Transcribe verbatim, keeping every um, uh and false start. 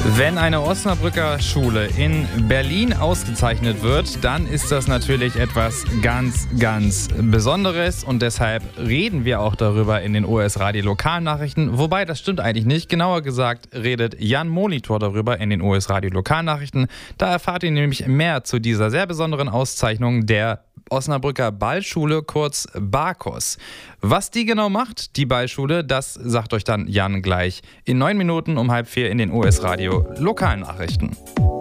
Wenn eine Osnabrücker Schule in Berlin ausgezeichnet wird, dann ist das natürlich etwas ganz, ganz Besonderes und deshalb reden wir auch darüber in den O S Radio Lokalnachrichten. Wobei, das stimmt eigentlich nicht. Genauer gesagt redet Jan Molitor darüber in den O S Radio Lokalnachrichten. Da erfahrt ihr nämlich mehr zu dieser sehr besonderen Auszeichnung der Osnabrücker Ballschule, kurz Barkos. Was die genau macht, die Ballschule, das sagt euch dann Jan gleich in neun Minuten um halb vier in den O S Radio Lokalnachrichten.